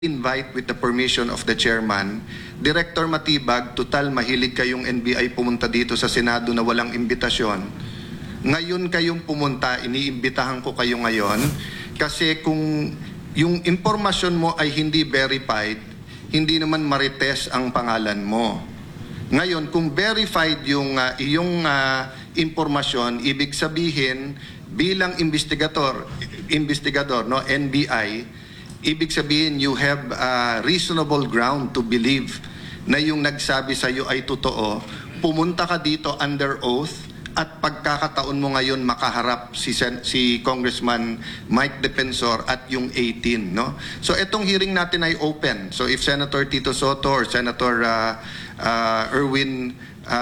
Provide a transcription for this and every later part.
invite with the permission of the chairman. Director Matibag, total mahilig kayong NBI pumunta dito sa Senado na walang imbitasyon. Ngayon kayong pumunta, iniimbitahan ko kayo ngayon kasi kung yung impormasyon mo ay hindi verified, hindi naman marites ang pangalan mo. Ngayon, kung verified yung iyong impormasyon, ibig sabihin bilang investigador, no, NBI, ibig sabihin, you have reasonable ground to believe na yung nagsabi sa iyo ay totoo. Pumunta ka dito under oath at pagkakataon mo ngayon makaharap si Congressman Mike Defensor at yung 18. No? So itong hearing natin ay open. So if Senator Tito Soto or Senator Erwin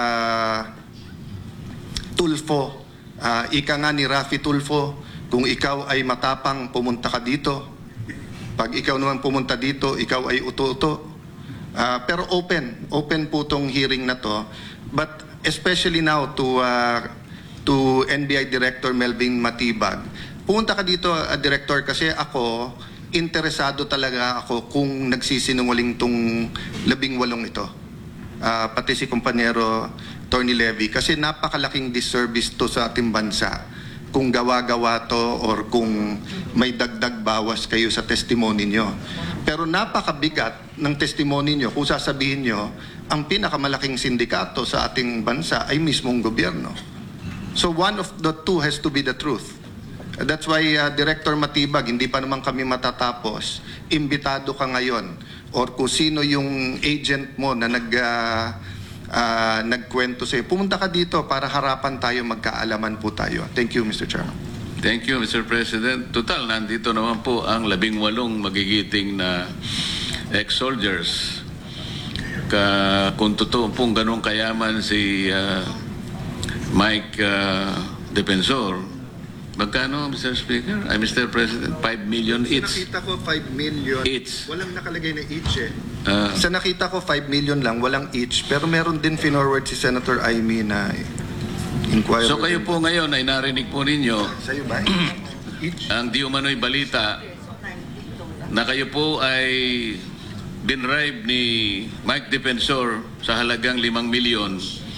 Tulfo, ika nga ni Raffy Tulfo, kung ikaw ay matapang, pumunta ka dito. Pag ikaw naman pumunta dito, ikaw ay uto-uto. Pero open po tong hearing na to. But especially now to NBI Director Melvin Matibag. Pumunta ka dito, Director, kasi ako, interesado talaga ako kung nagsisinungaling tong 18 ito. Pati si kumpanyero Tony Levy. Kasi napakalaking disservice to sa ating bansa kung gawa-gawa to or kung may dagdag bawas kayo sa testimony nyo. Pero napakabigat ng testimony nyo kung sasabihin nyo ang pinakamalaking sindikato sa ating bansa ay mismong gobyerno. So one of the two has to be the truth. That's why Director Matibag, hindi pa naman kami matatapos. Imbitado ka ngayon or kung sino yung agent mo na nagkwento sa'yo. Pumunta ka dito para harapan tayo, magkaalaman po tayo. Thank you, Mr. Chairman. Thank you, Mr. President. Total, nandito naman po ang 18 magigiting na ex-soldiers. Kung totoo pong ganun kayaman si Mike Defensor, magkano, Mr. Speaker? Mr. President, 5 million each. Nakita ko 5 million. Each. Walang nakalagay na each eh. Sa nakita ko 5 million lang, walang each. Pero meron din finorward si Senator Amy na inquiry. So kayo po ngayon ay narinig po ninyo sa'yo ba? Each? ang di umano'y balita na kayo po ay binribe ni Mike Defensor sa halagang 5 million.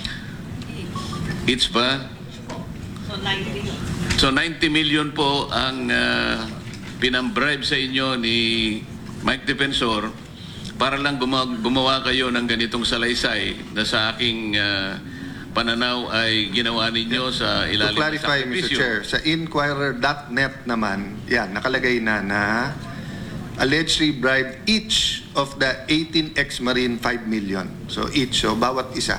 Each ba? So 9 million. So 90 million po ang pinambribe sa inyo ni Mike Defensor para lang gumawa kayo ng ganitong salaysay na sa aking pananaw ay ginawa ninyo sa ilalim To clarify, ng Mr. Chair, sa Inquirer.net naman, yan, nakalagay na allegedly bribed each of the 18 ex-Marine 5 million. So each, so bawat isa.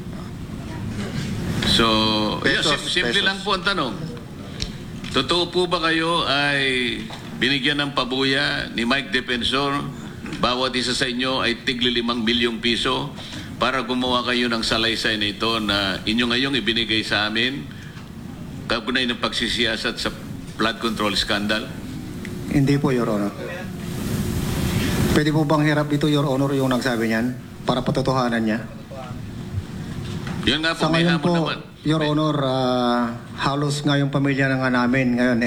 So, Pesos, simple pesos. lang po ang tanong. Totoo po ba kayo ay binigyan ng pabuya ni Mike Defensor, bawat isa sa inyo ay tigli 5 milyong piso para gumawa kayo ng salaysay na ito na inyo ngayong ibinigay sa amin kaugnay ng pagsisiyasat sa flood control scandal? Hindi po, Your Honor. Pwede po bang hirap dito, Your Honor, yung nagsabi niyan para patotohanan niya? Yun nga po, Sa may ngayon hamon po, naman. Your Honor, halos nga yung pamilya na nga namin ngayon,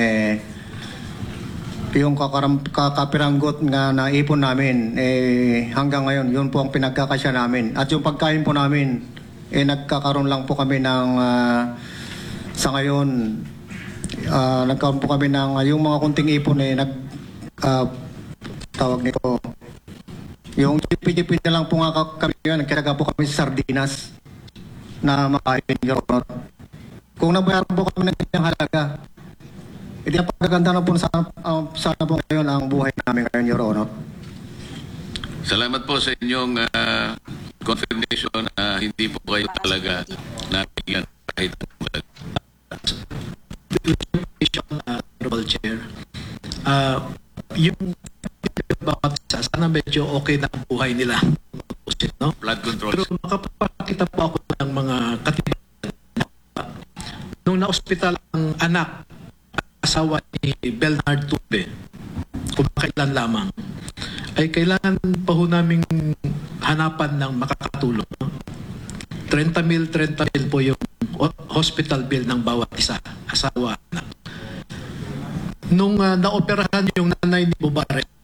yung kakapiranggot nga na ipon namin, hanggang ngayon, yun po ang pinagkakasya namin. At yung pagkain po namin, nagkakaroon lang po kami ng, sa ngayon, nagkaroon po kami ng, yung mga kunting ipon, tawag nito, yung tipi-tipi na lang po nga kami ngayon, nagkiraga po kami sa sardinas na makain, Your Honor. Kung nabayaran po kami ng kanyang halaga, hindi na pagkaganda na po sana po ngayon ang buhay namin ngayon, Your Honor. Salamat po sa inyong confirmation na hindi po kayo talaga nabigyan kahit Honorable Chair. Yung bawat isa, sana medyo okay na ang buhay nila. No? flood control. Pero makapakita po ako ng mga katibayan. Nung na-hospital ang anak, asawa ni Bernard Tube, kung kailan lamang, ay kailangan pa ho naming hanapan ng makakatulong. 30 mil po yung hospital bill ng bawat isa, asawa, anak. Nung naoperahan yung nanay ni Bubarek,